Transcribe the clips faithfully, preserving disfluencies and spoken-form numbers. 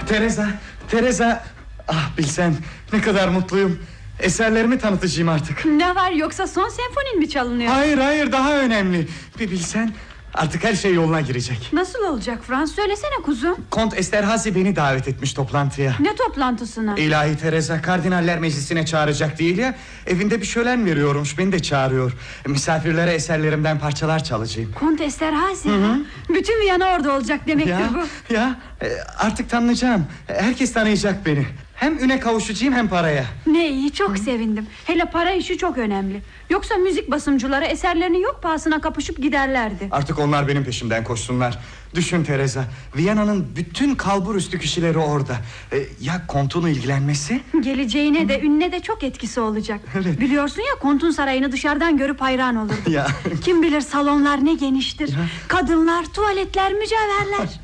Teresa, Teresa. Ah bilsen ne kadar mutluyum. Eserlerimi tanıtacağım artık. Ne var, yoksa son senfonin mi çalınıyor? Hayır hayır, daha önemli. Bir bilsen, artık her şey yoluna girecek. Nasıl olacak Frans, söylesene kuzum. Kont Esterhazy beni davet etmiş toplantıya. Ne toplantısına? İlahi Teresa, Kardinaller Meclisi'ne çağıracak değil ya. Evinde bir şölen veriyormuş, beni de çağırıyor. Misafirlere eserlerimden parçalar çalacağım. Kont Esterhazy. Bütün Viyana orada olacak demektir ya, bu. Ya artık tanınacağım. Herkes tanıyacak beni. Hem üne kavuşacağım hem paraya. Ne iyi, çok sevindim. Hele para işi çok önemli. Yoksa müzik basımcıları eserlerini yok pahasına kapışıp giderlerdi. Artık onlar benim peşimden koşsunlar. Düşün Teresa, Viyana'nın bütün kalburüstü kişileri orada. e, Ya kontun ilgilenmesi? Geleceğine de ününe de çok etkisi olacak. Evet. Biliyorsun ya, kontun sarayını dışarıdan görüp hayran olurdu. Ya. Kim bilir salonlar ne geniştir. Ya. Kadınlar, tuvaletler, mücevherler.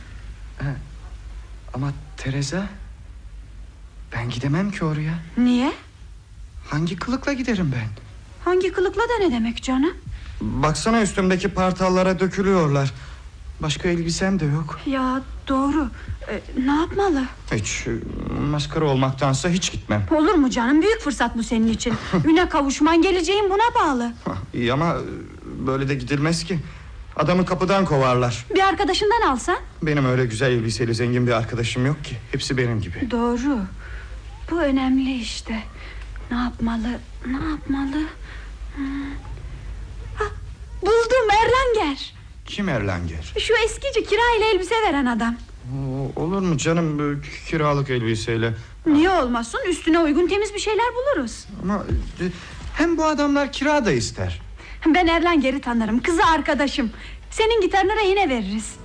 Ama Teresa, ben gidemem ki oraya. Niye? Hangi kılıkla giderim ben? Hangi kılıkla da ne demek canım? Baksana, üstümdeki partallara dökülüyorlar. Başka elbisem de yok. Ya doğru. Ee, ne yapmalı? Hiç, maskara olmaktansa hiç gitmem. Olur mu canım, büyük fırsat bu senin için. Üne kavuşman geleceğin buna bağlı. İyi ama böyle de gidilmez ki. Adamı kapıdan kovarlar. Bir arkadaşından alsan. Benim öyle güzel elbiseli zengin bir arkadaşım yok ki. Hepsi benim gibi. Doğru. Bu önemli işte. Ne yapmalı? Ne yapmalı? Hmm. Ha, buldum, Erlanger. Kim Erlanger? Şu eskici, kirayla elbise veren adam. Oo, olur mu canım, böyle kiralık elbiseyle? Niye olmasın? Üstüne uygun temiz bir şeyler buluruz. Ama e, hem bu adamlar kira da ister. Ben Erlanger'i tanırım, kızı arkadaşım. Senin gitarını rehine veririz.